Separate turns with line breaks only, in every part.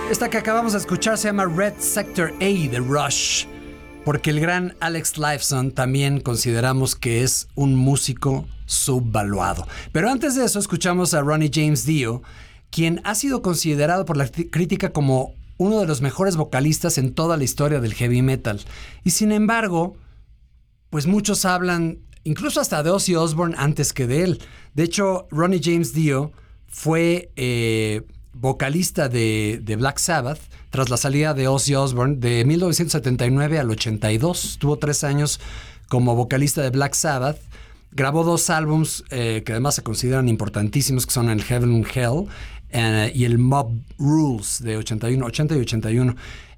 Esta que acabamos de escuchar se llama Red Sector A de Rush, porque el gran Alex Lifeson también consideramos que es un músico subvaluado. Pero antes de eso escuchamos a Ronnie James Dio, quien ha sido considerado por la crítica como uno de los mejores vocalistas en toda la historia del heavy metal. Y sin embargo, pues muchos hablan incluso hasta de Ozzy Osbourne antes que de él. De hecho, Ronnie James Dio fue vocalista de Black Sabbath tras la salida de Ozzy Osbourne de 1979 al 82. Tuvo 3 años como vocalista de Black Sabbath. Grabó 2 álbums que además se consideran importantísimos, que son el Heaven and Hell y el Mob Rules de 80 y 81.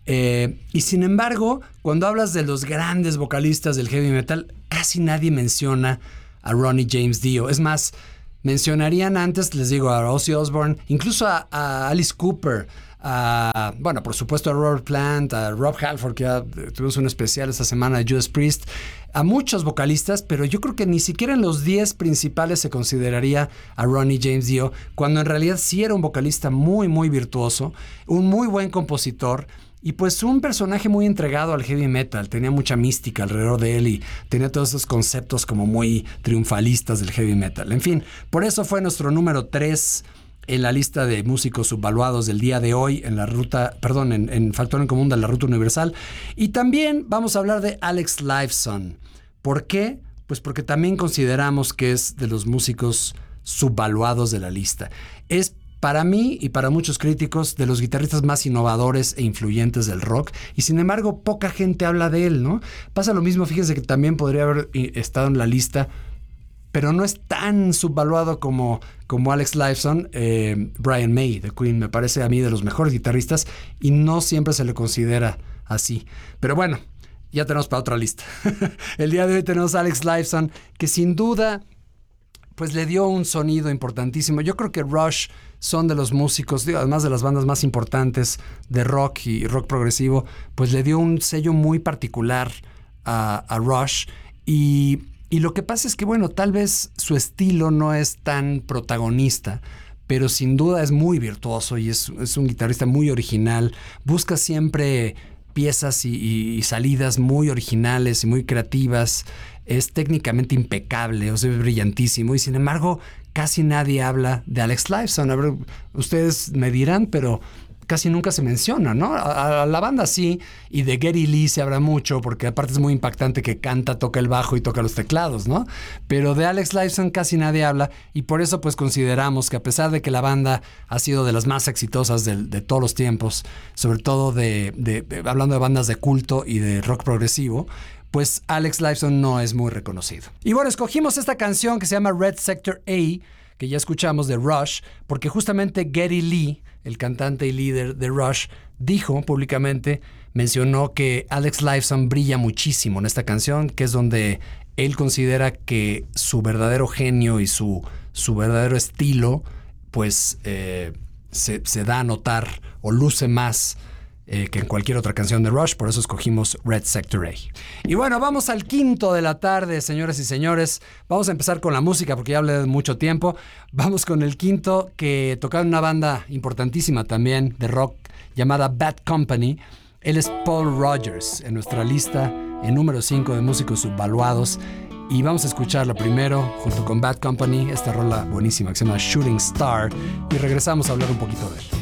Y sin embargo, cuando hablas de los grandes vocalistas del heavy metal, casi nadie menciona a Ronnie James Dio. Es más, mencionarían antes, les digo, a Ozzy Osbourne, incluso a Alice Cooper, bueno, por supuesto a Robert Plant, a Rob Halford, que ya tuvimos un especial esta semana de Judas Priest, a muchos vocalistas, pero yo creo que ni siquiera en los 10 principales se consideraría a Ronnie James Dio, cuando en realidad sí era un vocalista muy, muy virtuoso, un muy buen compositor, y pues un personaje muy entregado al heavy metal. Tenía mucha mística alrededor de él y tenía todos esos conceptos como muy triunfalistas del heavy metal. En fin, por eso fue nuestro número 3 en la lista de músicos subvaluados del día de hoy en la ruta, en Factor en Común de la Ruta Universal. Y también vamos a hablar de Alex Lifeson. ¿Por qué? Pues porque también consideramos que es de los músicos subvaluados de la lista. Es para mí y para muchos críticos de los guitarristas más innovadores e influyentes del rock, y sin embargo poca gente habla de él, ¿no? Pasa lo mismo, fíjense que también podría haber estado en la lista, pero no es tan subvaluado como Alex Lifeson. Brian May de Queen me parece a mí de los mejores guitarristas y no siempre se le considera así. Pero bueno, ya tenemos para otra lista. El día de hoy tenemos a Alex Lifeson, que sin duda pues le dio un sonido importantísimo. Yo creo que Rush son de los músicos, además de las bandas más importantes de rock y rock progresivo, pues le dio un sello muy particular a Rush. Y lo que pasa es que, bueno, tal vez su estilo no es tan protagonista, pero sin duda es muy virtuoso y es un guitarrista muy original. Busca siempre piezas y salidas muy originales y muy creativas. Es técnicamente impecable, o sea, es brillantísimo, y sin embargo casi nadie habla de Alex Lifeson. A ver, ustedes me dirán, pero casi nunca se menciona, ¿no? A la banda sí, y de Geddy Lee se habla mucho, porque aparte es muy impactante que canta, toca el bajo y toca los teclados, ¿no? Pero de Alex Lifeson casi nadie habla, y por eso pues consideramos que a pesar de que la banda ha sido de las más exitosas de todos los tiempos, sobre todo hablando de bandas de culto y de rock progresivo, pues Alex Lifeson no es muy reconocido. Y bueno, escogimos esta canción que se llama Red Sector A, que ya escuchamos, de Rush, porque justamente Geddy Lee, el cantante y líder de Rush, dijo públicamente, mencionó que Alex Lifeson brilla muchísimo en esta canción, que es donde él considera que su verdadero genio y su verdadero estilo, pues se da a notar o luce más que en cualquier otra canción de Rush. Por eso escogimos Red Sector A. Y bueno, vamos al quinto de la tarde, señoras y señores. Vamos a empezar con la música porque ya hablé de mucho tiempo. Vamos con el quinto, que tocaba en una banda importantísima también de rock llamada Bad Company. Él es Paul Rodgers, en nuestra lista en número 5 de músicos subvaluados. Y vamos a escucharlo primero junto con Bad Company, esta rola buenísima que se llama Shooting Star, y regresamos a hablar un poquito de él.